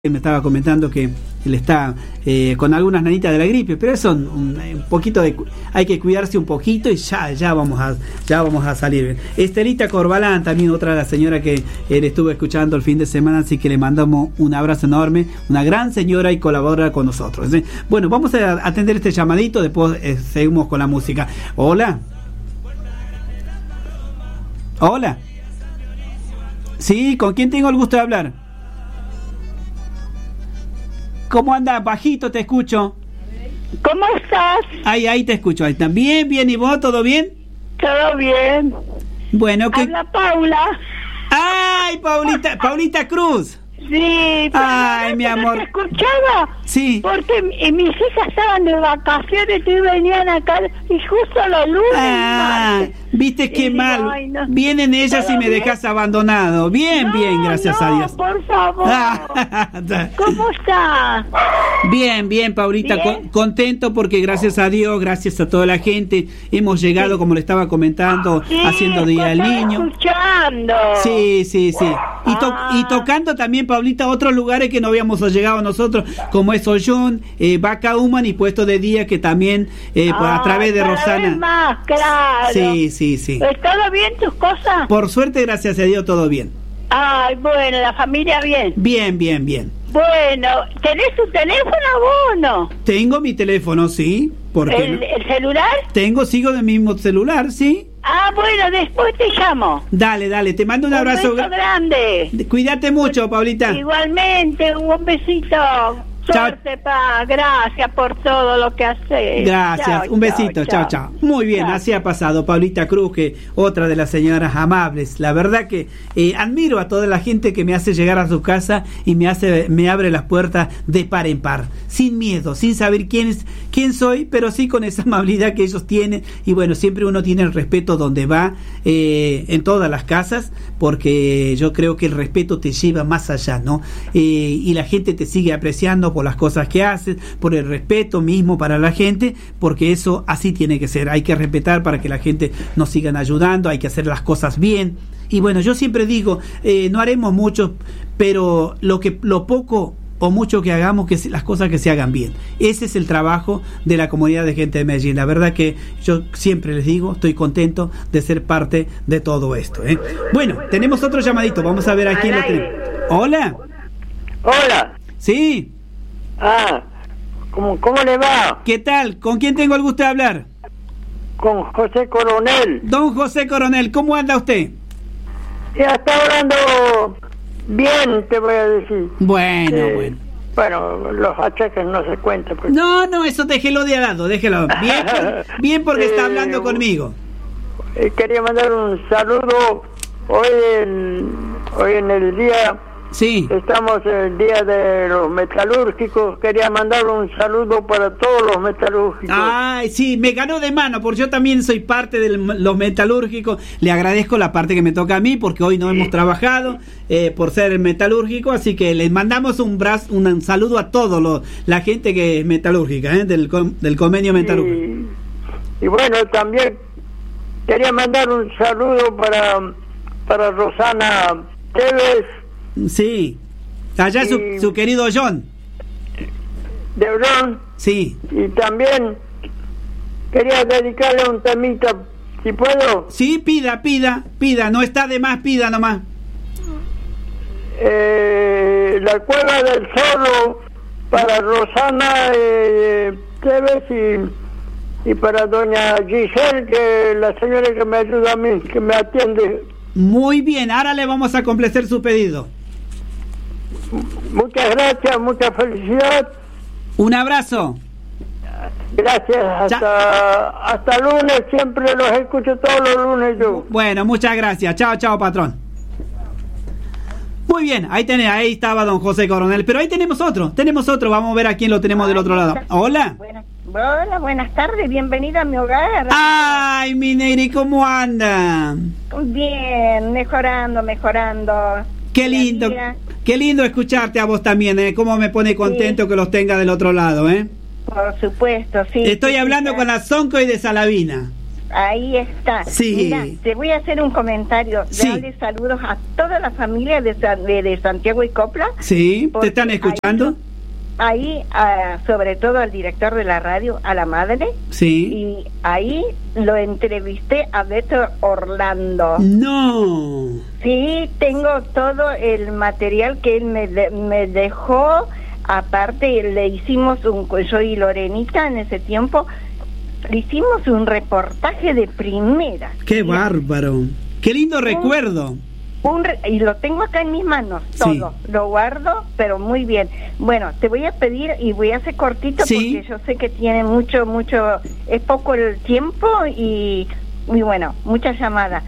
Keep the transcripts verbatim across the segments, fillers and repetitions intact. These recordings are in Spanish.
Me estaba comentando que él está eh, con algunas nanitas de la gripe, pero eso un, un poquito de, hay que cuidarse un poquito y ya ya vamos a ya vamos a salir bien. Estelita Corbalán, también otra de las señoras que él estuvo escuchando el fin de semana, así que le mandamos un abrazo enorme, una gran señora y colabora con nosotros, ¿eh? Bueno, vamos a atender este llamadito, después eh, seguimos con la música. Hola. Hola. Sí, ¿con quién tengo el gusto de hablar? ¿Cómo anda? Bajito te escucho. ¿Cómo estás? Ahí, ahí te escucho. Ahí están. Bien, bien. ¿Y vos? ¿Todo bien? Todo bien. Bueno, ¿qué? Habla Paula. ¡Ay, Paulita! ¡Paulita Cruz! Sí. Ay, mi amor. ¿Te escuchaba? Sí. Porque mi- mis hijas estaban de vacaciones y venían acá y justo los lunes. Ah, martes. viste Y qué digo, mal. ay, no. Vienen ellas y ¿Todo me bien? dejas abandonado. Bien, No, bien, gracias no, a Dios. por favor. ¿Cómo estás? Bien, bien, Paulita, Bien. con- contento porque gracias a Dios, gracias a toda la gente, hemos llegado, como le estaba comentando, Sí, haciendo Día del estaba Niño. escuchando. Sí, sí, sí. Y, to- Ah. y tocando también, Paulita, otros lugares que no habíamos llegado nosotros, como es Ollón, eh, Vaca Human y Puesto de Día, que también eh, por- a Ah, través de cada vez Rosana. más, claro. Sí, sí, sí. ¿Todo bien tus cosas? Por suerte, gracias a Dios, todo bien. Ay, bueno, la familia bien. Bien, bien, bien. Bueno, ¿tenés tu teléfono vos o no? Tengo mi teléfono, sí. ¿Por qué ¿El, no? el celular? Tengo, sigo del mismo celular, sí. Ah, bueno, después te llamo. Dale, dale, te mando un abrazo. Un beso grande. Cuídate mucho, Paulita. Igualmente, un besito. Suerte, pa. Gracias por todo lo que haces. Gracias, Chao, un besito, chao, chao. Muy bien, Chao. así ha pasado Paulita Cruz, que otra de las señoras amables. La verdad que eh, admiro a toda la gente que me hace llegar a su casa y me hace, me abre las puertas de par en par, sin miedo, sin saber quién es, quién soy, pero sí con esa amabilidad que ellos tienen. Y bueno, siempre uno tiene el respeto donde va, eh, en todas las casas, porque yo creo que el respeto te lleva más allá, ¿no? Eh, y la gente te sigue apreciando por las cosas que haces, por el respeto mismo para la gente, porque eso así tiene que ser. Hay que respetar para que la gente nos sigan ayudando, hay que hacer las cosas bien. Y bueno, yo siempre digo, eh, no haremos mucho, pero lo que lo poco o mucho que hagamos, que se- las cosas que se hagan bien. Ese es el trabajo de la comunidad de gente de Medellín. La verdad que yo siempre les digo, estoy contento de ser parte de todo esto, ¿eh? Bueno, tenemos otro llamadito, vamos a ver a quién lo tenemos. Hola. Hola. Sí. Ah, ¿cómo, ¿cómo le va? ¿Qué tal? ¿Con quién tengo el gusto de hablar? Con José Coronel. Don José Coronel, ¿cómo anda usted? Ya está hablando bien, te voy a decir. Bueno, Eh, bueno. Bueno, los achaques no se cuentan. Pues. No, no, eso déjelo de lado, déjelo. Bien, por- bien porque está hablando Eh, conmigo. Eh, quería mandar un saludo hoy en, hoy en el día, Sí. estamos en el día de los metalúrgicos. Quería mandar un saludo para todos los metalúrgicos. Ay, sí, me ganó de mano, porque yo también soy parte de los metalúrgicos. Le agradezco la parte que me toca a mí, porque hoy no hemos trabajado eh, por ser metalúrgico, así que les mandamos un brazo, un saludo a todos los, la gente que es metalúrgica, ¿eh? del, com- del convenio metalúrgico. Y, y bueno, también quería mandar un saludo para, para Rosana Tevez Sí, allá su, Y- su querido John. de Bron, Sí, y también quería dedicarle un temita, si puedo, sí, pida, pida, pida, no está de más, pida nomás. eh, La Cueva del Zorro para Rosana eh, Tevez y, y para doña Giselle, que la señora que me ayuda a mí, que me atiende. Muy bien, ahora le vamos a complacer su pedido. Muchas gracias, mucha felicidad. Un abrazo. Gracias, hasta, hasta lunes, siempre los escucho todos los lunes yo. Bueno, muchas gracias. Chao, chao, patrón. Muy bien, ahí tenés, ahí estaba don José Coronel, pero ahí tenemos otro, tenemos otro, vamos a ver a quién lo tenemos del otro lado. Hola. Buenas, hola, buenas tardes, bienvenida a mi hogar. Ay, mi negri, ¿cómo anda? Bien, mejorando, mejorando. Qué Día a lindo, día. qué lindo escucharte a vos también, ¿eh? Cómo me pone contento Sí. que los tenga del otro lado, ¿eh? Por supuesto, sí. Estoy sí, hablando sí, con la Sonco y de Salavina. Ahí está. Sí. Mira, te voy a hacer un comentario. Sí. Darle saludos a toda la familia de, San- de, de Santiago y Copla. Sí, ¿te están escuchando? Ahí, ahí uh, sobre todo al director de la radio, a la madre. Sí. Y ahí lo entrevisté a Beto Orlando. No. Sí, tengo todo el material que él me, de, me dejó. Aparte, le hicimos un... Yo y Lorenita en ese tiempo... Le hicimos un reportaje de primera. Qué bárbaro. Qué lindo un, recuerdo. Un re, y lo tengo acá en mis manos, todo. Sí. Lo guardo, pero muy bien. Bueno, te voy a pedir, y voy a hacer cortito, sí. Porque yo sé que tiene mucho, mucho... Es poco el tiempo y, y bueno, muchas llamadas.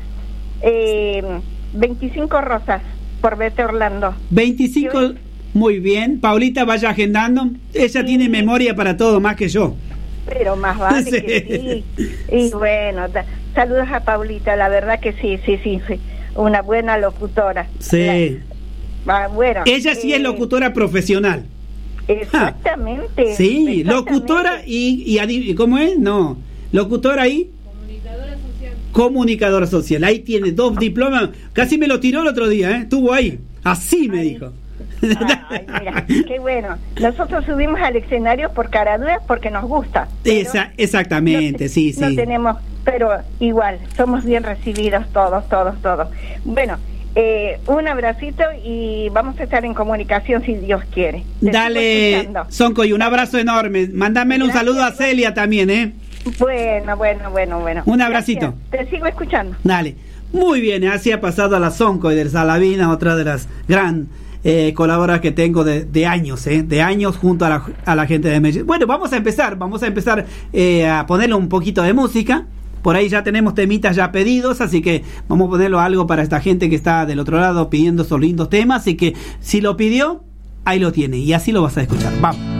Eh, veinticinco rosas por Beto Orlando. veinticinco, hoy... muy bien. Paulita, vaya agendando. Ella sí. Tiene memoria para todo, más que yo. Pero más vale sí. Que sí. Y bueno, da, saludos a Paulita, la verdad que sí, sí, sí, sí. Una buena locutora. Sí. La, bueno. Ella sí eh, es locutora profesional. Exactamente. Ah, sí, exactamente. Locutora y, y... ¿Cómo es? No. Locutora y... Comunicadora social. Comunicadora social. Ahí tiene dos diplomas. Casi me lo tiró el otro día, ¿eh? Estuvo ahí. Así me Ay. dijo. Ay, mira, qué bueno. Nosotros subimos al escenario por caraduras porque nos gusta. Esa, exactamente, no, sí, sí. No tenemos, pero igual, somos bien recibidos todos, todos, todos. Bueno, eh, un abracito y vamos a estar en comunicación si Dios quiere. Te Dale, Sonco, y un abrazo enorme. Mándamele un saludo a Celia también, ¿eh? Bueno, bueno, bueno, bueno. Un abracito. Gracias. Te sigo escuchando. Dale. Muy bien, así ha pasado a la Sonco y del Salavina, otra de las gran eh, colaboradoras que tengo de, de años, eh, de años junto a la, a la gente de Medellín. Bueno, vamos a empezar, vamos a empezar eh, a ponerle un poquito de música. Por ahí ya tenemos temitas ya pedidos, así que vamos a ponerlo algo para esta gente que está del otro lado pidiendo esos lindos temas. Así que si lo pidió, ahí lo tiene y así lo vas a escuchar. Vamos.